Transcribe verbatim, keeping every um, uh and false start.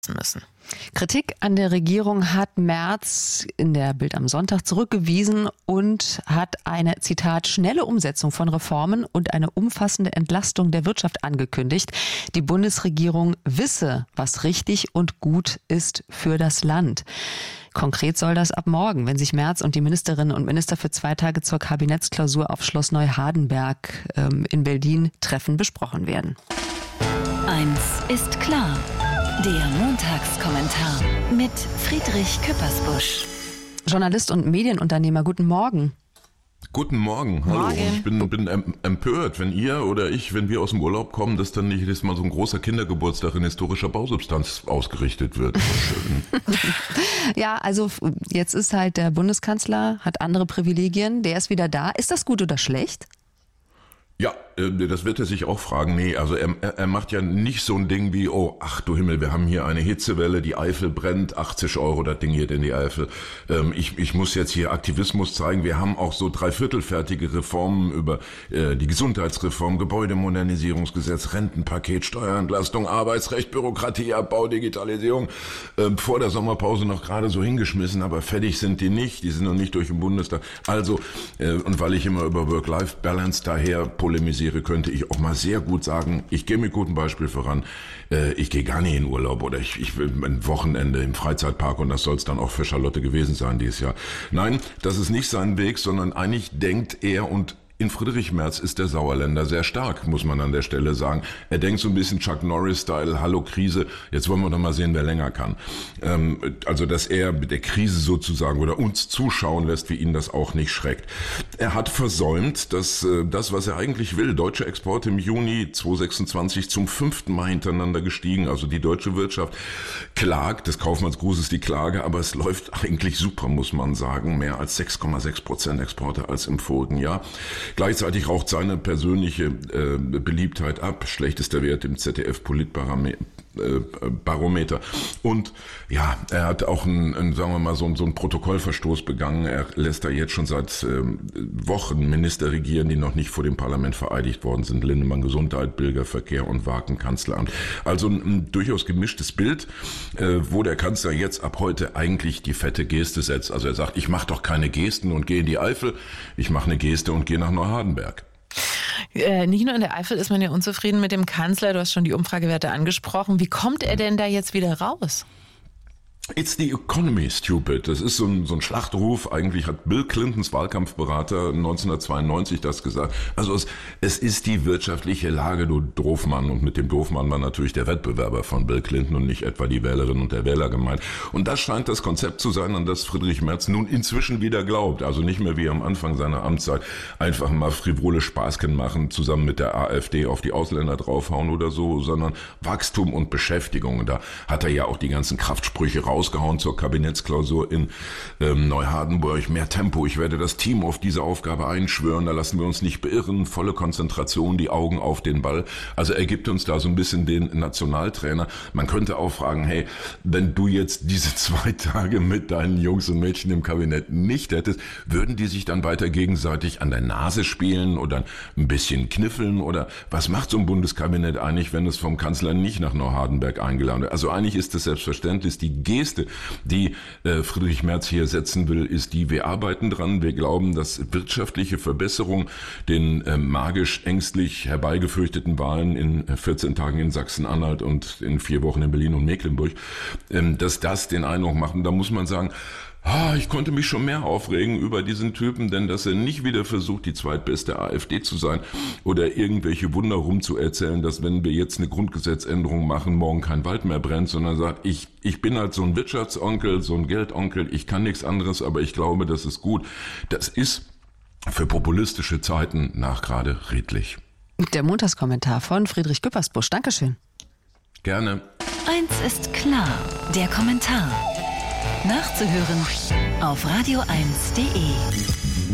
müssen. Kritik an der Regierung hat Merz in der Bild am Sonntag zurückgewiesen und hat eine, Zitat, schnelle Umsetzung von Reformen und eine umfassende Entlastung der Wirtschaft angekündigt. Die Bundesregierung wisse, was richtig und gut ist für das Land. Konkret soll das ab morgen, wenn sich Merz und die Ministerinnen und Minister für zwei Tage zur Kabinettsklausur auf Schloss Neuhardenberg ähm, in Berlin treffen, besprochen werden. Eins ist klar. Der Montagskommentar mit Friedrich Küppersbusch. Journalist und Medienunternehmer, guten Morgen. Guten Morgen, hallo. Morgen. Ich bin, bin empört, wenn ihr oder ich, wenn wir aus dem Urlaub kommen, dass dann nicht jedes Mal so ein großer Kindergeburtstag in historischer Bausubstanz ausgerichtet wird. Schön. Ja, also jetzt ist halt der Bundeskanzler, hat andere Privilegien, der ist wieder da. Ist das gut oder schlecht? Ja, das wird er sich auch fragen. Nee, also er, er macht ja nicht so ein Ding wie, oh, ach du Himmel, wir haben hier eine Hitzewelle, die Eifel brennt, achtzig Euro, das Ding geht in die Eifel. Ähm, ich, ich muss jetzt hier Aktivismus zeigen. Wir haben auch so dreiviertelfertige Reformen über äh, die Gesundheitsreform, Gebäudemodernisierungsgesetz, Rentenpaket, Steuerentlastung, Arbeitsrecht, Bürokratieabbau, Digitalisierung. Ähm, vor der Sommerpause noch gerade so hingeschmissen, aber fertig sind die nicht. Die sind noch nicht durch den Bundestag. Also, äh, und weil ich immer über Work-Life-Balance daher polemisiere, könnte ich auch mal sehr gut sagen, ich gehe mit gutem Beispiel voran, äh, ich gehe gar nicht in Urlaub oder ich, ich will ein Wochenende im Freizeitpark und das soll es dann auch für Charlotte gewesen sein dieses Jahr. Nein, das ist nicht sein Weg, sondern eigentlich denkt er und in Friedrich Merz ist der Sauerländer sehr stark, muss man an der Stelle sagen. Er denkt so ein bisschen Chuck Norris-Style, hallo Krise, jetzt wollen wir doch mal sehen, wer länger kann. Ähm, also, dass er mit der Krise sozusagen oder uns zuschauen lässt, wie ihn das auch nicht schreckt. Er hat versäumt, dass äh, das, was er eigentlich will, deutsche Exporte im Juni zweitausendsechsundzwanzig zum fünften Mal hintereinander gestiegen. Also die deutsche Wirtschaft klagt, des Kaufmannsgrußes die Klage, aber es läuft eigentlich super, muss man sagen. Mehr als sechs Komma sechs Prozent Exporte als im vorigen Jahr. Gleichzeitig raucht seine persönliche äh, Beliebtheit ab. Schlechtester Wert im Z D F-Politbarometer. Und ja, er hat auch einen, einen sagen wir mal, so, so einen Protokollverstoß begangen. Er lässt da jetzt schon seit äh, Wochen Minister regieren, die noch nicht vor dem Parlament vereidigt worden sind. Lindemann Gesundheit, Bilger Verkehr und Wagen Kanzleramt. Also ein, ein durchaus gemischtes Bild, äh, wo der Kanzler jetzt ab heute eigentlich die fette Geste setzt. Also er sagt, ich mache doch keine Gesten und gehe in die Eifel. Ich mache eine Geste und gehe nach Neuhardenberg. Äh, nicht nur in der Eifel ist man ja unzufrieden mit dem Kanzler. Du hast schon die Umfragewerte angesprochen. Wie kommt er denn da jetzt wieder raus? It's the economy, stupid. Das ist so ein, so ein Schlachtruf. Eigentlich hat Bill Clintons Wahlkampfberater neunzehnhundertzweiundneunzig das gesagt. Also es, es ist die wirtschaftliche Lage, du Doofmann. Und mit dem Doofmann war natürlich der Wettbewerber von Bill Clinton und nicht etwa die Wählerinnen und der Wähler gemeint. Und das scheint das Konzept zu sein, an das Friedrich Merz nun inzwischen wieder glaubt. Also nicht mehr wie am Anfang seiner Amtszeit einfach mal frivole Spaßken machen, zusammen mit der AfD auf die Ausländer draufhauen oder so, sondern Wachstum und Beschäftigung. Und da hat er ja auch die ganzen Kraftsprüche raus ausgehauen zur Kabinettsklausur in ähm, Neuhardenburg. Mehr Tempo, ich werde das Team auf diese Aufgabe einschwören, da lassen wir uns nicht beirren, volle Konzentration, die Augen auf den Ball. Also er gibt uns da so ein bisschen den Nationaltrainer. Man könnte auch fragen, hey, wenn du jetzt diese zwei Tage mit deinen Jungs und Mädchen im Kabinett nicht hättest, würden die sich dann weiter gegenseitig an der Nase spielen oder ein bisschen kniffeln oder was macht so ein Bundeskabinett eigentlich, wenn es vom Kanzler nicht nach Neuhardenberg eingeladen wird? Also eigentlich ist es selbstverständlich, die Geste, die äh, Friedrich Merz hier setzen will, ist die, wir arbeiten dran, wir glauben, dass wirtschaftliche Verbesserung den äh, magisch ängstlich herbeigefürchteten Wahlen in äh, vierzehn Tagen in Sachsen-Anhalt und in vier Wochen in Berlin und Mecklenburg, ähm, dass das den Eindruck macht. Und da muss man sagen, Ah, ich konnte mich schon mehr aufregen über diesen Typen, denn dass er nicht wieder versucht, die zweitbeste AfD zu sein oder irgendwelche Wunder rumzuerzählen, dass wenn wir jetzt eine Grundgesetzänderung machen, morgen kein Wald mehr brennt, sondern sagt, ich, ich bin halt so ein Wirtschaftsonkel, so ein Geldonkel, ich kann nichts anderes, aber ich glaube, das ist gut. Das ist für populistische Zeiten nachgerade redlich. Der Montagskommentar von Friedrich Küppersbusch. Dankeschön. Gerne. Eins ist klar, der Kommentar. Nachzuhören auf radio eins punkt de.